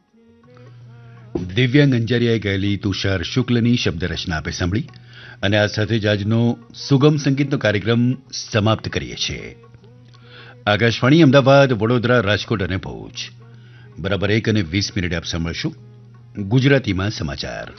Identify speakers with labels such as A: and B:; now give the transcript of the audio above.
A: દિવ્યાંગ અંજારિયાએ ગયેલી તુષાર શુક્લની શબ્દરચના આપે સાંભળી અને આ સાથે જ આજનો સુગમ સંગીતનો કાર્યક્રમ સમાપ્ત કરીએ છીએ. આકાશવાણી અમદાવાદ, વડોદરા, રાજકોટ અને ભુજ બરાબર 1:20 આપ સાંભળશો ગુજરાતીમાં સમાચાર.